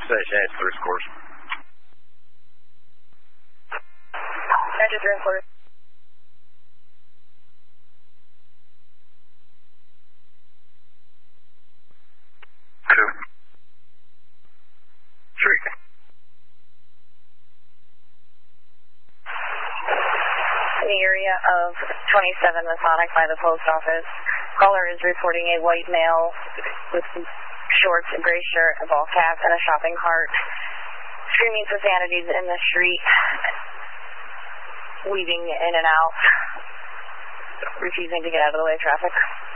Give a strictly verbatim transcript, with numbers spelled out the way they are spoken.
Station eight, three scores. Enter three and quarter. Two. Three. In the area of twenty-seven Masonic by the post office, caller is reporting a white male with shorts, a gray shirt, a ball cap, and a shopping cart, screaming profanities in the street, weaving in and out, refusing to get out of the way of traffic.